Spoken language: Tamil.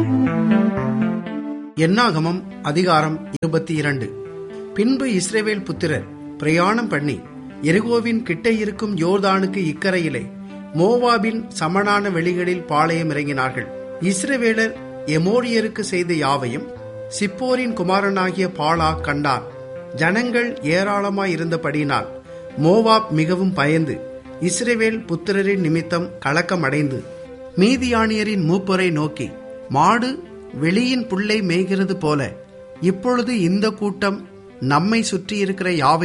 என்னாகமம் அதிகாரம் 22. பின்பு இஸ்ரவேல் புத்திரர் பிரயாணம் பண்ணி எரிகோவின் கிட்டே இருக்கும் யோர்தானுக்கு இக்கரையிலே மோவாபின் சமனான வெளிகளில் பாளையம் இறங்கினார்கள். இஸ்ரவேலர் எமோரியருக்கு செய்த யாவையும் சிப்போரின் குமாரனாகிய பாலாக் கண்டான். ஜனங்கள் ஏராளமாயிருந்தபடியினால் மோவாப் மிகவும் பயந்து இஸ்ரவேல் புத்திரரின் நிமித்தம் கலக்கமடைந்து மீதியானியரின் மூப்பரை நோக்கி, மாடு வெளியின் புல்லை மேய்கிறது போல இப்பொழுது இந்த கூட்டம் நம்மை சுற்றி இருக்கிற யாவை